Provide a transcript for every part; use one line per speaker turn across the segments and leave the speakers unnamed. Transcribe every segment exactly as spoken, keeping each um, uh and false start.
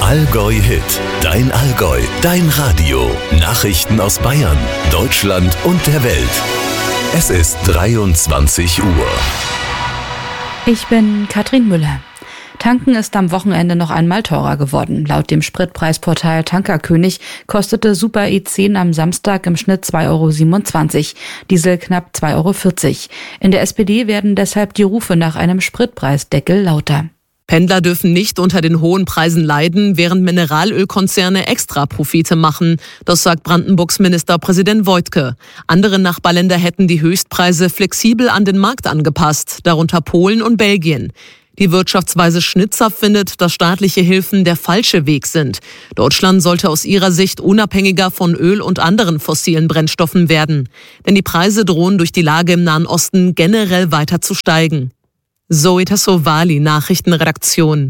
Allgäu Hit, dein Allgäu, dein Radio. Nachrichten aus Bayern, Deutschland und der Welt. Es ist dreiundzwanzig Uhr.
Ich bin Katrin Müller. Tanken ist am Wochenende noch einmal teurer geworden. Laut dem Spritpreisportal Tankerkönig kostete Super E zehn am Samstag im Schnitt zwei Euro siebenundzwanzig, Diesel knapp zwei Euro vierzig. In der S P D werden deshalb die Rufe nach einem Spritpreisdeckel lauter.
Pendler dürfen nicht unter den hohen Preisen leiden, während Mineralölkonzerne Extraprofite machen. Das sagt Brandenburgs Ministerpräsident Woidke. Andere Nachbarländer hätten die Höchstpreise flexibel an den Markt angepasst, darunter Polen und Belgien. Die Wirtschaftsweise Schnitzer findet, dass staatliche Hilfen der falsche Weg sind. Deutschland sollte aus ihrer Sicht unabhängiger von Öl und anderen fossilen Brennstoffen werden. Denn die Preise drohen durch die Lage im Nahen Osten generell weiter zu steigen. Zoe Tassovali, Nachrichtenredaktion.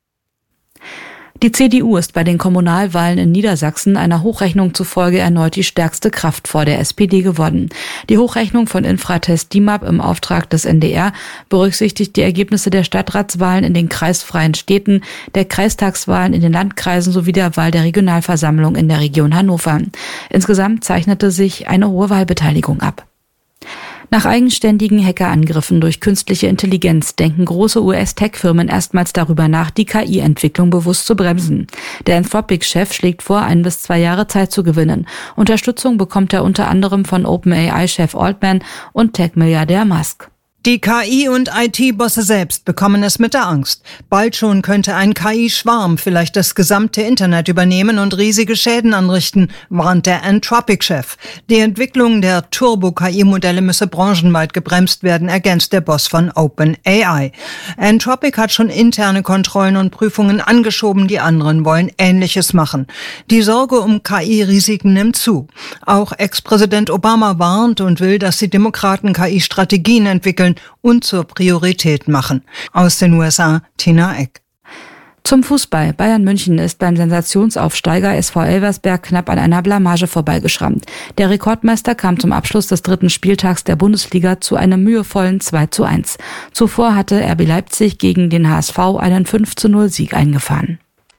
Die C D U ist bei den Kommunalwahlen in Niedersachsen einer Hochrechnung zufolge erneut die stärkste Kraft vor der S P D geworden. Die Hochrechnung von Infratest D I M A P im Auftrag des N D R berücksichtigt die Ergebnisse der Stadtratswahlen in den kreisfreien Städten, der Kreistagswahlen in den Landkreisen sowie der Wahl der Regionalversammlung in der Region Hannover. Insgesamt zeichnete sich eine hohe Wahlbeteiligung ab. Nach eigenständigen Hackerangriffen durch künstliche Intelligenz denken große U S-Tech-Firmen erstmals darüber nach, die K I-Entwicklung bewusst zu bremsen. Der Anthropic-Chef schlägt vor, ein bis zwei Jahre Zeit zu gewinnen. Unterstützung bekommt er unter anderem von OpenAI-Chef Altman und Tech-Milliardär Musk.
Die K I- und I T-Bosse selbst bekommen es mit der Angst. Bald schon könnte ein K I-Schwarm vielleicht das gesamte Internet übernehmen und riesige Schäden anrichten, warnt der Anthropic-Chef. Die Entwicklung der Turbo-K I-Modelle müsse branchenweit gebremst werden, ergänzt der Boss von OpenAI. Anthropic hat schon interne Kontrollen und Prüfungen angeschoben, die anderen wollen Ähnliches machen. Die Sorge um K I-Risiken nimmt zu. Auch Ex-Präsident Obama warnt und will, dass die Demokraten K I-Strategien entwickeln und zur Priorität machen. Aus den U S A, Tina Eck.
Zum Fußball. Bayern München ist beim Sensationsaufsteiger S V Elversberg knapp an einer Blamage vorbeigeschrammt. Der Rekordmeister kam zum Abschluss des dritten Spieltags der Bundesliga zu einem mühevollen zwei zu eins. Zuvor hatte R B Leipzig gegen den H S V einen fünf zu null Sieg eingefahren.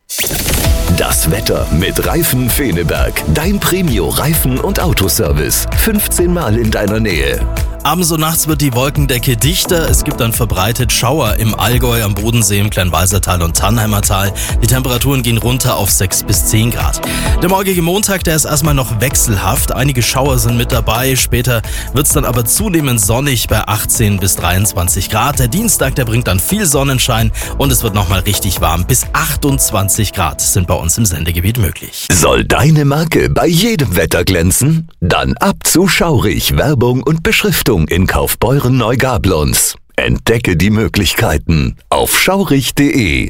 Das Wetter mit Reifen Feneberg. Dein Premio-Reifen- und Autoservice. fünfzehn Mal in deiner Nähe.
Abends und nachts wird die Wolkendecke dichter. Es gibt dann verbreitet Schauer im Allgäu, am Bodensee, im Kleinwalsertal und Tannheimer Tal. Die Temperaturen gehen runter auf sechs bis zehn Grad. Der morgige Montag, der ist erstmal noch wechselhaft. Einige Schauer sind mit dabei. Später wird es dann aber zunehmend sonnig bei achtzehn bis dreiundzwanzig Grad. Der Dienstag, der bringt dann viel Sonnenschein und es wird nochmal richtig warm. Bis achtundzwanzig Grad sind bei uns im Sendegebiet möglich.
Soll deine Marke bei jedem Wetter glänzen? Dann ab zu Schaurig. Werbung und Beschriftung in Kaufbeuren Neugablons. Entdecke die Möglichkeiten auf schaurig punkt de.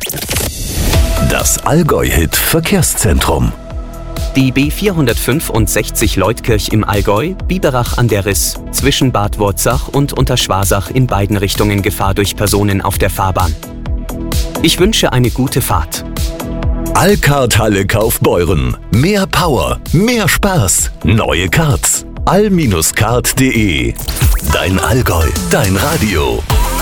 Das Allgäu-Hit Verkehrszentrum.
Die B vierhundertfünfundsechzig Leutkirch im Allgäu, Biberach an der Riss, zwischen Bad Wurzach und Unterschwasach in beiden Richtungen Gefahr durch Personen auf der Fahrbahn. Ich wünsche eine gute Fahrt.
Allcard Halle Kaufbeuren. Mehr Power, mehr Spaß, neue Cards. all Bindestrich card punkt de. Dein Allgäu, dein Radio.